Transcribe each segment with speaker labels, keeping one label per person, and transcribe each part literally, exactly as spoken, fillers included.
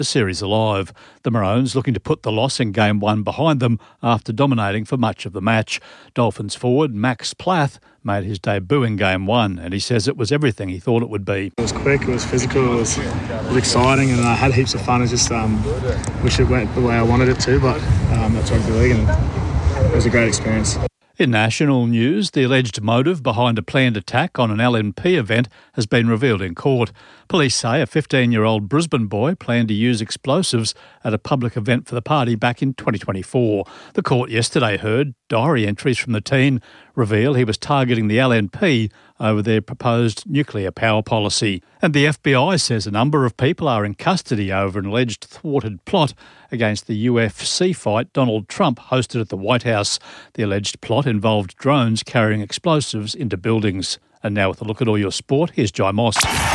Speaker 1: the series alive. The Maroons looking to put the loss in game one behind them after dominating for much of the match. Dolphins forward Max Plath made his debut in game one, and he says it was everything he thought it would be.
Speaker 2: It was quick, it was physical, it was, it was exciting, and I had heaps of fun. I just um, wish it went the way I wanted it to, but um, that's rugby league, and it was a great experience.
Speaker 1: In national news, the alleged motive behind a planned attack on an L N P event has been revealed in court. Police say a fifteen-year-old Brisbane boy planned to use explosives at a public event for the party back in twenty twenty-four. The court yesterday heard diary entries from the teen reveal he was targeting the L N P over their proposed nuclear power policy. And the F B I says a number of people are in custody over an alleged thwarted plot against the U F C fight Donald Trump hosted at the White House. The alleged plot involved drones carrying explosives into buildings. And now with a look at all your sport, here's Jai Moss.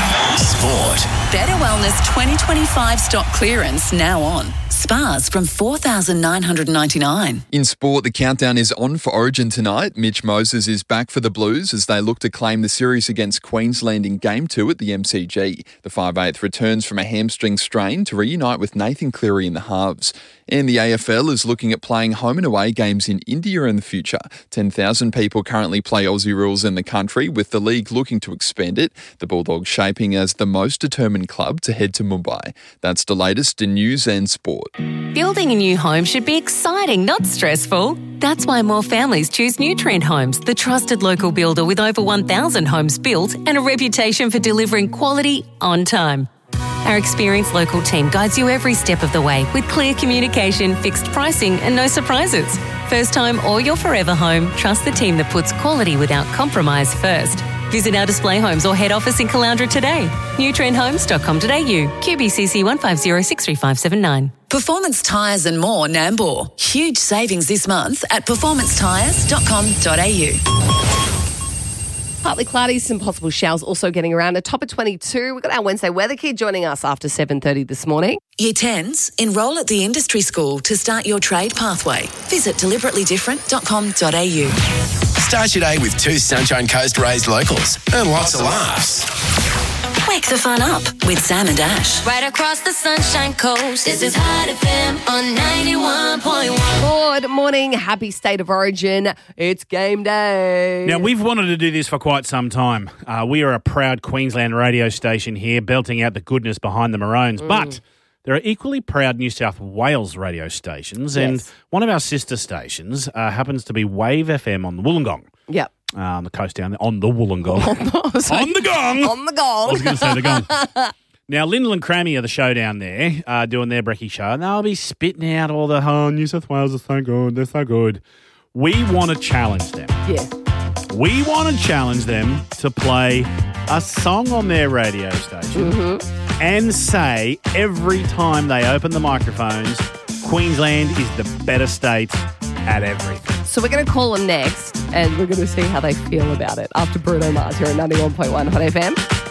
Speaker 3: Sport. Better Wellness twenty twenty-five stock clearance now on. Spas from four thousand nine hundred ninety-nine dollars.
Speaker 4: In sport, the countdown is on for Origin tonight. Mitch Moses is back for the Blues as they look to claim the series against Queensland in Game two at the M C G. The five eighth returns from a hamstring strain to reunite with Nathan Cleary in the halves. And the A F L is looking at playing home and away games in India in the future. ten thousand people currently play Aussie rules in the country, with the league looking to expand it. The Bulldogs shaping as the most determined club to head to Mumbai. That's the latest in news and sport.
Speaker 5: Building a new home should be exciting, not stressful. That's why more families choose Nutrient Homes, the trusted local builder with over one thousand homes built and a reputation for delivering quality on time. Our experienced local team guides you every step of the way with clear communication, fixed pricing and no surprises. First time or your forever home, trust the team that puts quality without compromise first. Visit our display homes or head office in Caloundra today. nutrient homes dot com dot a u, Q B C C one five zero six three five seven nine.
Speaker 3: Performance Tyres and more Nambour. Huge savings this month at performance tyres dot com dot a u.
Speaker 6: Partly cloudy, some possible showers also getting around. A top of twenty-two. We've got our Wednesday weather kid joining us after seven thirty this morning.
Speaker 3: Year tens, enrol at the industry school to start your trade pathway. Visit deliberately different dot com dot a u.
Speaker 7: Start your day with two Sunshine Coast raised locals. Earn lots of laughs.
Speaker 3: Wake the fun up with Sam and Ash.
Speaker 8: Right across the Sunshine Coast. This is Hot F M on ninety-one point one.
Speaker 6: Good morning. Happy State of Origin. It's game day.
Speaker 9: Now, we've wanted to do this for quite some time. Uh, we are a proud Queensland radio station here, belting out the goodness behind the Maroons. Mm. But there are equally proud New South Wales radio stations,
Speaker 6: Yes.
Speaker 9: and one of our sister stations uh, happens to be Wave F M on the Wollongong.
Speaker 6: Yep.
Speaker 9: Uh, on the coast down there, on the Wollongong.
Speaker 6: on, the,
Speaker 9: on the gong!
Speaker 6: On the gong.
Speaker 9: I was going to say the gong. Now, Lyndall and Crammy are the show down there, uh, doing their brekkie show, and they'll be spitting out all the, oh, New South Wales are so good, they're so good. We want to challenge them.
Speaker 6: Yeah.
Speaker 9: We want to challenge them to play a song on their radio station
Speaker 6: Mm-hmm.
Speaker 9: and say every time they open the microphones, Queensland is the better state at everything.
Speaker 6: So we're going to call them next, and we're going to see how they feel about it after Bruno Mars here at ninety-one point one Hot F M.